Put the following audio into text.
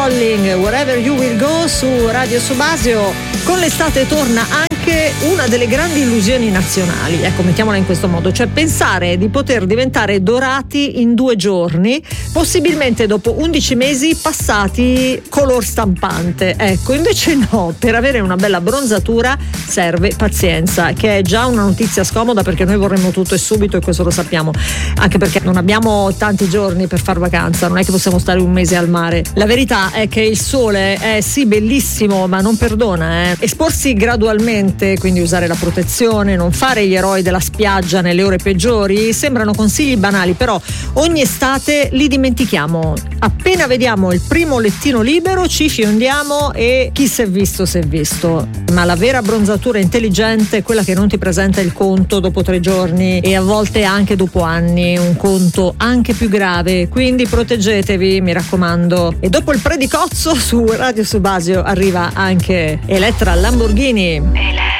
Wherever You Will Go su Radio Subasio. Con l'estate torna anche una delle grandi illusioni nazionali, ecco, mettiamola in questo modo, cioè pensare di poter diventare dorati in 2 giorni, possibilmente dopo 11 mesi passati color stampante. Ecco, invece no, per avere una bella bronzatura serve pazienza, che è già una notizia scomoda perché noi vorremmo tutto e subito, e questo lo sappiamo, anche perché non abbiamo tanti giorni per far vacanza, non è che possiamo stare un mese al mare. La verità è che il sole è sì bellissimo, ma non perdona. Esporsi gradualmente, quindi usare la protezione, non fare gli eroi della spiaggia nelle ore peggiori, sembrano consigli banali, però ogni estate li dimentichiamo. Appena vediamo il primo lettino libero ci fiondiamo e chi si è visto si è visto. Ma la vera bronzatura intelligente è quella che non ti presenta il conto dopo 3 giorni e a volte anche dopo anni, un conto anche più grave, quindi proteggetevi, mi raccomando. E dopo il Predicozzo su Radio Subasio arriva anche Elettra Lamborghini.